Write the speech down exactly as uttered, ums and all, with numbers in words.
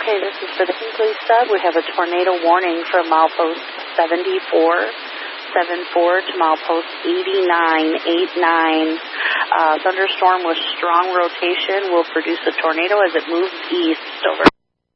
Okay, this is for the Hinkley sub. We have a tornado warning from milepost seventy-four seventy-four to milepost eighty-nine eighty-nine. Uh, thunderstorm with strong rotation will produce a tornado as it moves east. Over.